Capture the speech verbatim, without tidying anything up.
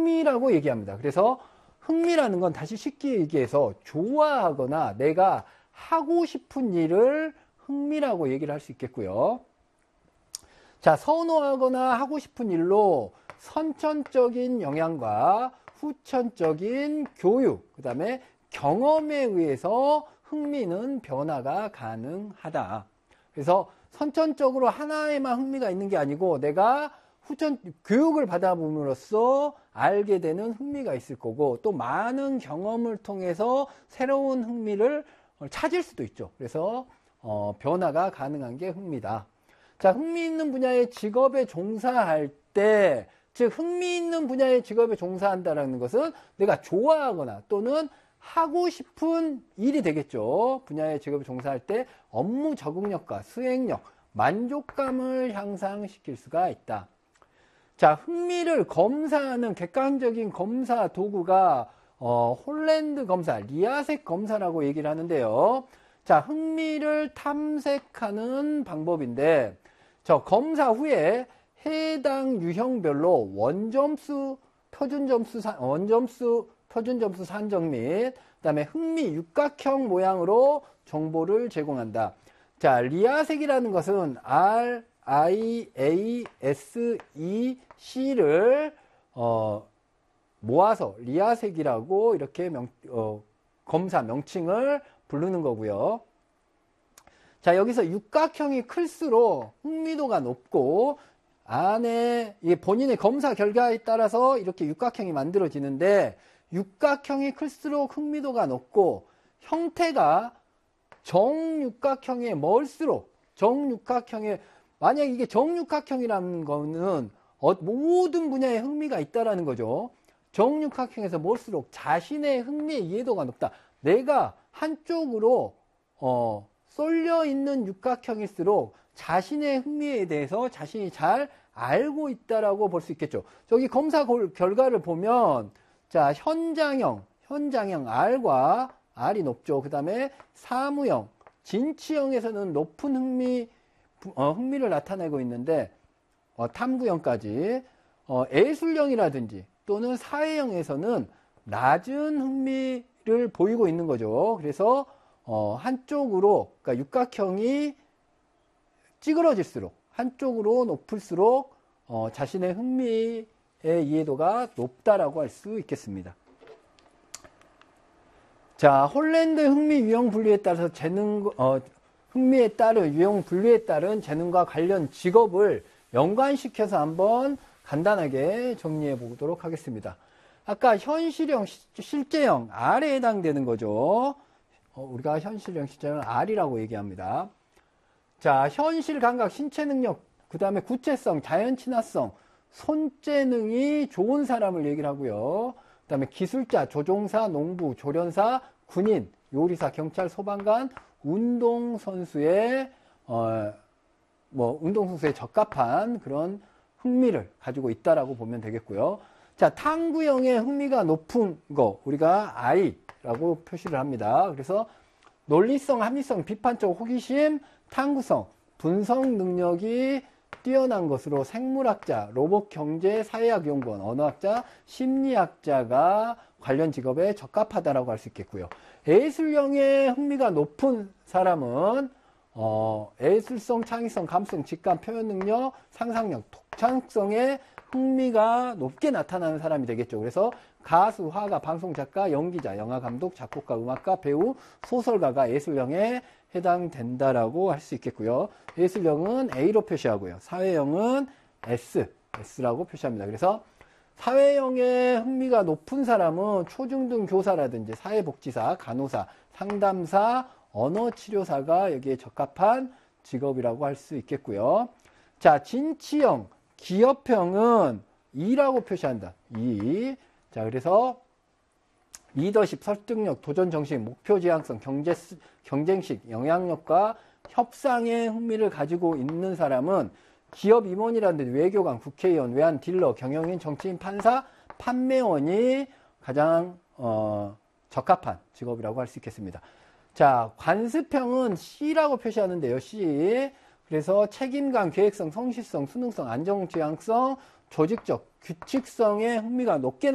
흥미라고 얘기합니다. 그래서 흥미라는 건 다시 쉽게 얘기해서 좋아하거나 내가 하고 싶은 일을 흥미라고 얘기를 할 수 있겠고요. 자, 선호하거나 하고 싶은 일로 선천적인 영향과 후천적인 교육, 그 다음에 경험에 의해서 흥미는 변화가 가능하다. 그래서 선천적으로 하나에만 흥미가 있는 게 아니고 내가 후천 교육을 받아봄으로써 알게 되는 흥미가 있을 거고 또 많은 경험을 통해서 새로운 흥미를 찾을 수도 있죠. 그래서 어, 변화가 가능한 게 흥미다. 자, 흥미 있는 분야의 직업에 종사할 때, 즉 흥미 있는 분야의 직업에 종사한다는 것은 내가 좋아하거나 또는 하고 싶은 일이 되겠죠. 분야의 직업에 종사할 때 업무 적응력과 수행력, 만족감을 향상시킬 수가 있다. 자, 흥미를 검사하는 객관적인 검사 도구가 어, 홀랜드 검사, 리아색 검사라고 얘기를 하는데요. 자, 흥미를 탐색하는 방법인데 저 검사 후에 해당 유형별로 원점수, 표준점수, 원점수, 표준점수 산정 및 그다음에 흥미 육각형 모양으로 정보를 제공한다. 자, 리아색이라는 것은 R, I, A, S, E, C를 어, 모아서 리아색이라고 이렇게 명, 어, 검사 명칭을 부르는 거고요. 자, 여기서 육각형이 클수록 흥미도가 높고 안에 본인의 검사 결과에 따라서 이렇게 육각형이 만들어지는데 육각형이 클수록 흥미도가 높고 형태가 정육각형에 멀수록 정육각형에 만약 이게 정육각형이라는 거는 모든 분야에 흥미가 있다라는 거죠. 정육각형에서 멀수록 자신의 흥미의 이해도가 높다. 내가 한쪽으로 어, 쏠려 있는 육각형일수록 자신의 흥미에 대해서 자신이 잘 알고 있다라고 볼 수 있겠죠. 저기 검사 결과를 보면 자, 현장형, 현장형 R과 R이 높죠. 그 다음에 사무형, 진취형에서는 높은 흥미, 어, 흥미를 나타내고 있는데 어, 탐구형까지 어, 예술형이라든지 또는 사회형에서는 낮은 흥미를 보이고 있는 거죠. 그래서 어, 한쪽으로 그러니까 육각형이 찌그러질수록 한쪽으로 높을수록 어, 자신의 흥미의 이해도가 높다라고 할 수 있겠습니다. 자, 홀랜드 흥미 유형 분류에 따라서 재능 어, 흥미에 따른 유형 분류에 따른 재능과 관련 직업을 연관시켜서 한번 간단하게 정리해 보도록 하겠습니다. 아까 현실형, 실제형 R에 해당되는 거죠. 어, 우리가 현실형, 실제형 R이라고 얘기합니다. 자, 현실 감각, 신체 능력, 그 다음에 구체성, 자연 친화성, 손재능이 좋은 사람을 얘기를 하고요. 그 다음에 기술자, 조종사, 농부, 조련사, 군인, 요리사, 경찰, 소방관, 운동선수의 어, 뭐 운동선수에 적합한 그런 흥미를 가지고 있다라고 보면 되겠고요. 자, 탐구형의 흥미가 높은 거 우리가 I라고 표시를 합니다. 그래서 논리성, 합리성, 비판적 호기심, 탐구성, 분석 능력이 뛰어난 것으로 생물학자, 로봇 경제, 사회학 연구원, 언어학자, 심리학자가 관련 직업에 적합하다라고 할 수 있겠고요. 예술형의 흥미가 높은 사람은 어, 예술성, 창의성, 감성, 직감, 표현 능력, 상상력, 독창성에 흥미가 높게 나타나는 사람이 되겠죠. 그래서 가수, 화가, 방송작가, 연기자, 영화감독, 작곡가, 음악가, 배우, 소설가가 예술형에 해당된다라고 할 수 있겠고요. 예술형은 A로 표시하고요. 사회형은 S, S라고 표시합니다. 그래서 사회형의 흥미가 높은 사람은 초중등 교사라든지 사회복지사, 간호사, 상담사, 언어치료사가 여기에 적합한 직업이라고 할 수 있겠고요. 자, 진취형, 기업형은 E라고 표시한다. E. 자, 그래서 리더십, 설득력, 도전정신, 목표지향성, 경제, 경쟁식, 영향력과 협상의 흥미를 가지고 있는 사람은 기업 임원이라든지 외교관, 국회의원, 외환, 딜러, 경영인, 정치인, 판사, 판매원이 가장 어, 적합한 직업이라고 할 수 있겠습니다. 자, 관습형은 C라고 표시하는데요. C. 그래서 책임감, 계획성, 성실성, 수능성, 안정지향성, 조직적, 규칙성에 흥미가 높게